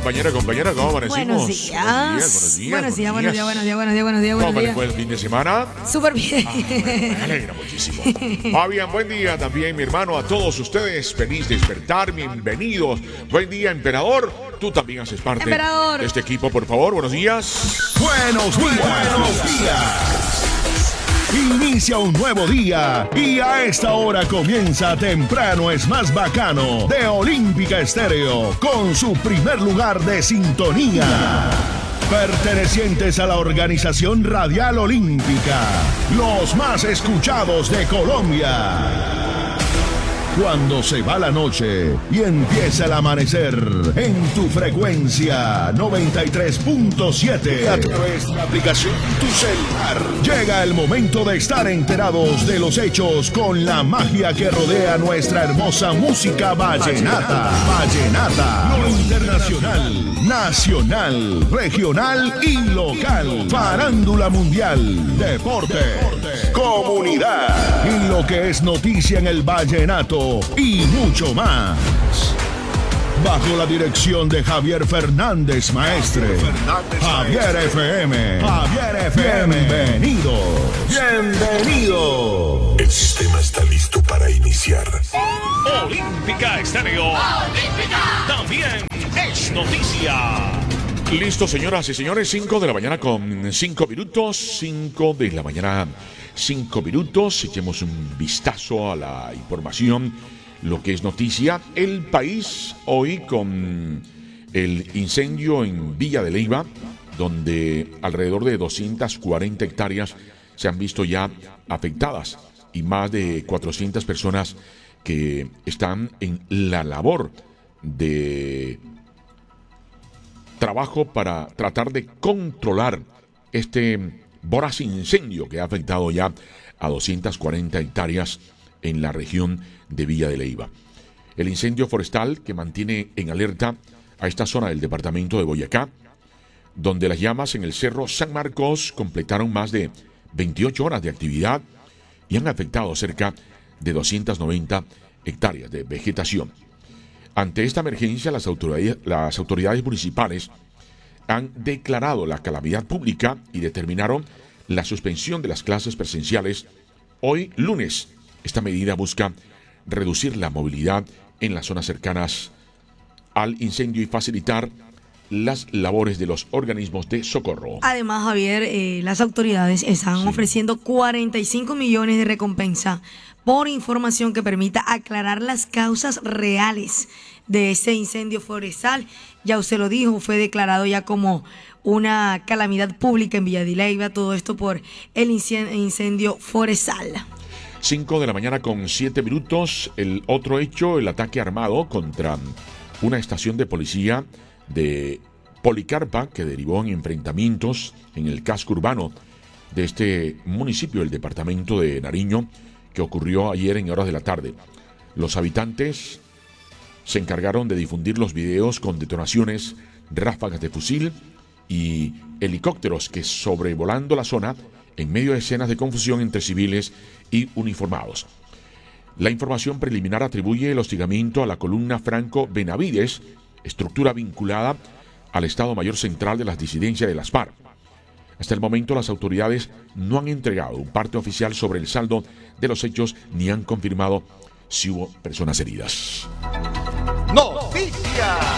compañera, ¿cómo amanecimos? Buenos días. Buenos días. Buenos días. ¿Cómo fue el fin de semana? Súper bien. Me alegra muchísimo. Bien, buen día también, mi hermano, a todos ustedes. Feliz despertar, bienvenidos. Buen día, emperador. Tú también haces parte Emperador. de este equipo, por favor. Buenos días. Buenos días. Inicia un nuevo día y a esta hora comienza Temprano es más bacano de Olímpica Estéreo con su primer lugar de sintonía. Pertenecientes a la organización Radial Olímpica, los más escuchados de Colombia. Cuando se va la noche y empieza el amanecer en tu frecuencia 93.7 a través de la aplicación Tu Celular. Llega el momento de estar enterados de los hechos con la magia que rodea nuestra hermosa música vallenata. Lo internacional, nacional, regional y local. Farándula mundial, deporte, comunidad y lo que es noticia en el vallenato y mucho más. Bajo la dirección de Javier Fernández Maestre. Javier FM. Bienvenido. El sistema está listo para iniciar. Olímpica Estéreo. También es noticia. Listo, señoras y señores, 5 de la mañana con 5 minutos. 5 de la mañana, 5 minutos. Echemos un vistazo a la información, lo que es noticia. El país hoy con el incendio en Villa de Leyva, donde alrededor de 240 hectáreas se han visto ya afectadas y más de 400 personas que están en la labor de trabajo para tratar de controlar este voraz incendio que ha afectado ya a 240 hectáreas en la región de Villa de Leyva. El incendio forestal que mantiene en alerta a esta zona del departamento de Boyacá, donde las llamas en el Cerro San Marcos completaron más de 28 horas de actividad y han afectado cerca de 290 hectáreas de vegetación. Ante esta emergencia, las autoridades municipales han declarado la calamidad pública y determinaron la suspensión de las clases presenciales hoy lunes. Esta medida busca reducir la movilidad en las zonas cercanas al incendio y facilitar las labores de los organismos de socorro. Además, Javier, las autoridades están ofreciendo 45 millones de recompensa por información que permita aclarar las causas reales de ese incendio forestal. Ya usted lo dijo, fue declarado ya como una calamidad pública en Villa de Leyva, todo esto por el incendio forestal. 5 de la mañana con 7 minutos. El otro hecho, el ataque armado contra una estación de policía de Policarpa, que derivó en enfrentamientos en el casco urbano de este municipio del departamento de Nariño, que ocurrió ayer en horas de la tarde. Los habitantes se encargaron de difundir los videos con detonaciones, ráfagas de fusil y helicópteros que sobrevolando la zona en medio de escenas de confusión entre civiles y uniformados. La información preliminar atribuye el hostigamiento a la columna Franco Benavides, estructura vinculada al Estado Mayor Central de las disidencias de las FARC. Hasta el momento las autoridades no han entregado un parte oficial sobre el saldo de los hechos ni han confirmado si hubo personas heridas. Noticias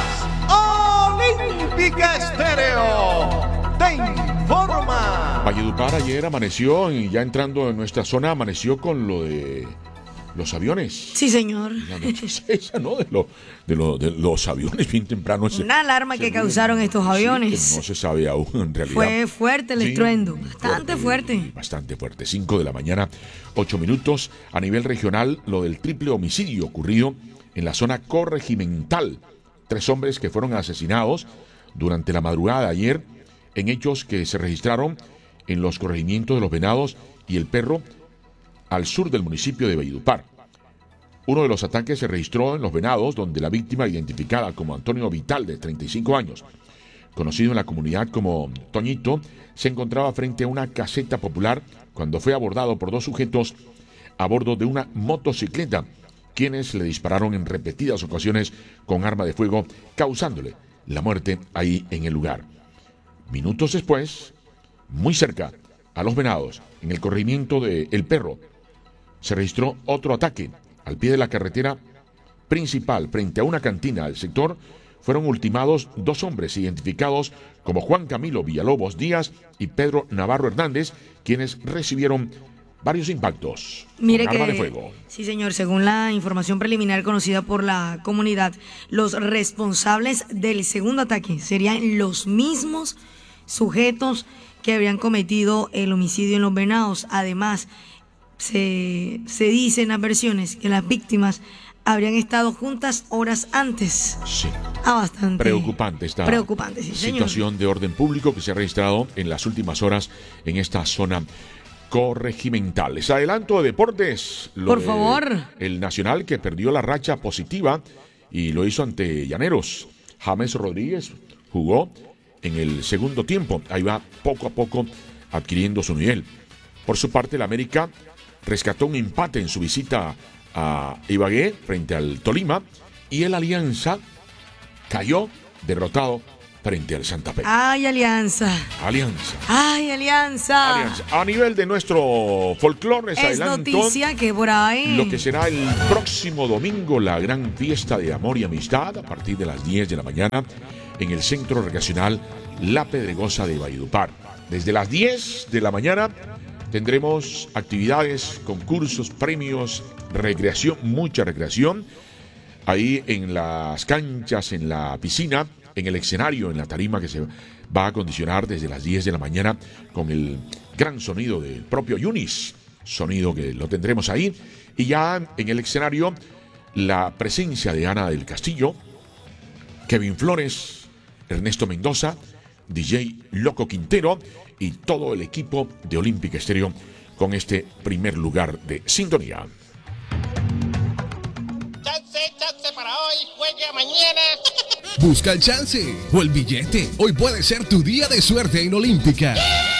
Olímpica Estéreo te informa. Valledupar ayer amaneció, y ya entrando en nuestra zona, amaneció con lo de los aviones. Sí, señor. La noticia esa, ¿no? De los aviones bien temprano. Una alarma que causaron estos aviones. Sí, que no se sabe aún en realidad. Fue fuerte el estruendo, bastante fuerte. Bastante fuerte. 5 de la mañana, 8 minutos. A nivel regional, lo del triple homicidio ocurrido en la zona corregimental. 3 hombres que fueron asesinados durante la madrugada de ayer en hechos que se registraron en los corregimientos de Los Venados y El Perro, al sur del municipio de Valledupar. Uno de los ataques se registró en Los Venados, donde la víctima, identificada como Antonio Vital, de 35 años, conocido en la comunidad como Toñito, se encontraba frente a una caseta popular cuando fue abordado por 2 sujetos a bordo de una motocicleta, quienes le dispararon en repetidas ocasiones con arma de fuego, causándole la muerte ahí en el lugar. Minutos después, muy cerca a Los Venados, en el corregimiento de El Perro, se registró otro ataque al pie de la carretera principal frente a una cantina del sector. Fueron ultimados 2 hombres identificados como Juan Camilo Villalobos Díaz y Pedro Navarro Hernández, quienes recibieron varios impactos Mire con que, arma de fuego. Sí, señor, según la información preliminar conocida por la comunidad, los responsables del segundo ataque serían los mismos sujetos que habrían cometido el homicidio en Los Venados. Además, se dice en las versiones que las víctimas habrían estado juntas horas antes. Sí. Bastante Preocupante esta sí, situación de orden público que se ha registrado en las últimas horas en esta zona corregimental. Les adelanto de deportes. Por favor. El Nacional, que perdió la racha positiva y lo hizo ante Llaneros. James Rodríguez jugó en el segundo tiempo. Ahí va poco a poco adquiriendo su nivel. Por su parte, el América rescató un empate en su visita a Ibagué frente al Tolima, y el Alianza cayó derrotado frente al Santa Fe. ¡Ay, Alianza! Alianza. ¡Ay, Alianza! Alianza. A nivel de nuestro folclore, es noticia que por ahí lo que será el próximo domingo, la gran fiesta de amor y amistad a partir de las 10 de la mañana en el Centro Recreacional La Pedregosa de Valledupar. Desde las 10 de la mañana tendremos actividades, concursos, premios, recreación, mucha recreación. Ahí en las canchas, en la piscina, en el escenario, en la tarima que se va a acondicionar desde las 10 de la mañana con el gran sonido del propio Yunis. Sonido que lo tendremos ahí. Y ya en el escenario, la presencia de Ana del Castillo, Kevin Flores, Ernesto Mendoza, DJ Loco Quintero y todo el equipo de Olímpica Estéreo con este primer lugar de sintonía. Chance para hoy, juegue mañana. Busca el chance o el billete. Hoy puede ser tu día de suerte en Olímpica.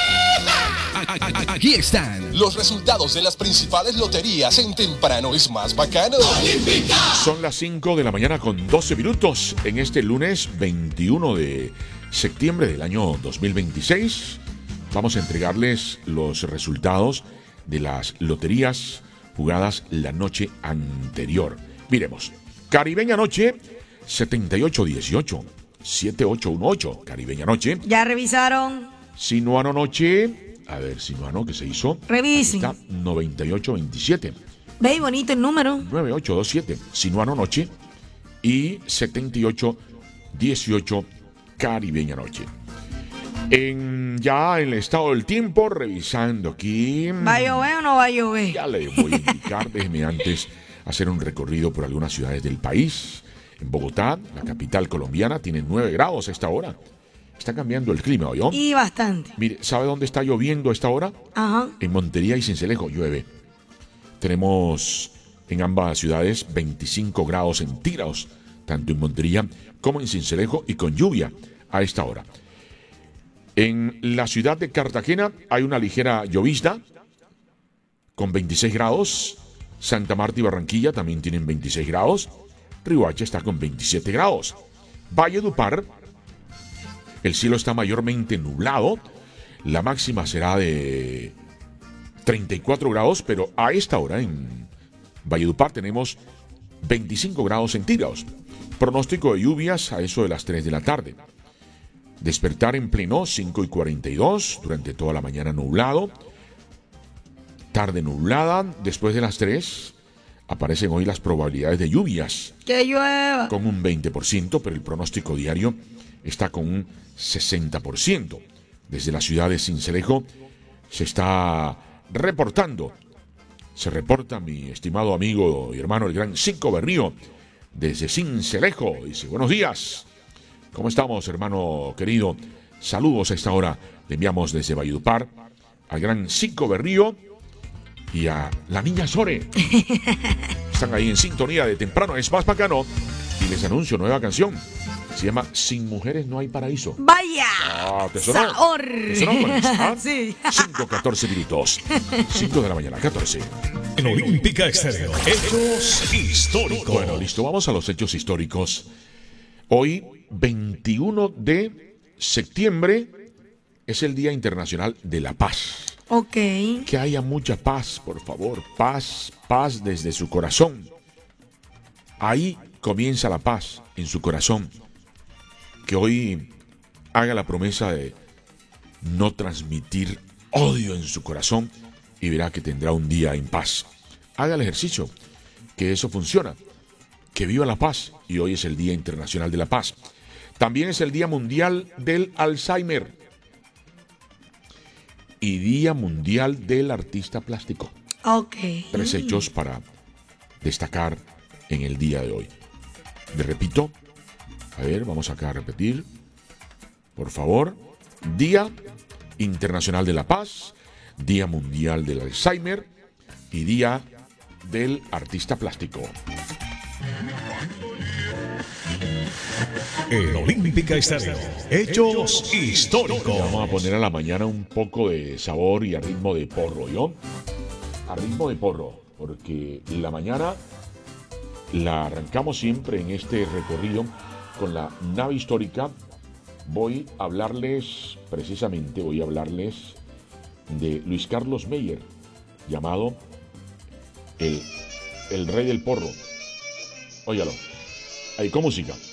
Aquí están los resultados de las principales loterías en Temprano es Más Bacano. ¡Olímpica! Son las 5 de la mañana con 12 minutos en este lunes 21 de septiembre del año 2026. Vamos a entregarles los resultados de las loterías jugadas la noche anterior. Miremos. Caribeña Noche, 7818, 7818. Caribeña Noche. ¿Ya revisaron? Sinuano Noche. A ver, Sinuano, ¿qué se hizo? Revisen. Aquí está, 9827. Ve bonito el número. 9827. Sinuano Noche. Y 7818. Caribeña Noche. Ya en el estado del tiempo, revisando aquí. ¿Va a llover o no va a llover? Ya le voy a indicar. Déjeme antes hacer un recorrido por algunas ciudades del país. En Bogotá, la capital colombiana, tiene 9 grados a esta hora. Está cambiando el clima, ¿oyó? Y bastante. Mire, ¿sabe dónde está lloviendo a esta hora? Ajá. En Montería y Sincelejo llueve. Tenemos en ambas ciudades 25 grados centígrados, tanto en Montería como en Sincelejo, y con lluvia a esta hora. En la ciudad de Cartagena hay una ligera llovizna con 26 grados. Santa Marta y Barranquilla también tienen 26 grados. Riohacha está con 27 grados. Valledupar, el cielo está mayormente nublado. La máxima será de 34 grados, pero a esta hora en Valledupar tenemos 25 grados centígrados. Pronóstico de lluvias a eso de las 3 de la tarde. Despertar en pleno, 5:42, durante toda la mañana nublado. Tarde nublada, después de las 3 aparecen hoy las probabilidades de lluvias. ¡Que llueva! Con un 20%, pero el pronóstico diario está con un 60%. Desde la ciudad de Sincelejo se está reportando. Se reporta mi estimado amigo y hermano, el gran Cinco Berrío, desde Sincelejo. Dice, buenos días. ¿Cómo estamos, hermano querido? Saludos a esta hora. Le enviamos desde Valledupar al gran Cinco Berrío y a la niña Sore. Están ahí en sintonía de Temprano es Más Bacano. Y les anuncio nueva canción. Se llama Sin Mujeres No Hay Paraíso. ¡Vaya! ¿Te sonó? ¡Sabor! ¿Te sonó, Juanes? ¿Ah? Sí. 5:14 minutos. 5 de la mañana, 14. En Olímpica Estéreo. Hechos históricos. Bueno, listo. Vamos a los hechos históricos. Hoy 21 de septiembre es el Día Internacional de la Paz. Ok. Que haya mucha paz, por favor. Paz, paz desde su corazón. Ahí comienza la paz en su corazón. Que hoy haga la promesa de no transmitir odio en su corazón y verá que tendrá un día en paz. Haga el ejercicio, que eso funciona. Que viva la paz. Y hoy es el Día Internacional de la Paz. También es el Día Mundial del Alzheimer. Y Día Mundial del Artista Plástico. Ok. 3 hechos para destacar en el día de hoy. Le repito. A ver, vamos acá a repetir. Por favor. Día Internacional de la Paz. Día Mundial del Alzheimer. Y Día del Artista Plástico. En Olímpica Estéreo, hechos históricos. Vamos a poner a la mañana un poco de sabor y a ritmo de porro, ¿yo? A ritmo de porro, porque la mañana la arrancamos siempre en este recorrido con la nave histórica. Voy a hablarles de Luis Carlos Meyer, llamado el rey del porro. Óigalo, ahí con música.